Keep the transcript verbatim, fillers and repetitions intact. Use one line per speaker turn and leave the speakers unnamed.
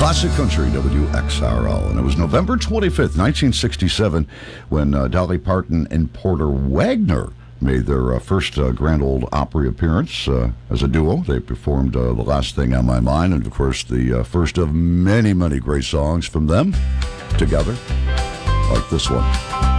Classic Country, W X R L. And it was November twenty-fifth, nineteen sixty-seven, when uh, Dolly Parton and Porter Wagoner made their uh, first uh, Grand Ole Opry appearance uh, as a duo. They performed uh, The Last Thing on My Mind, and of course the uh, first of many, many great songs from them together, like this one.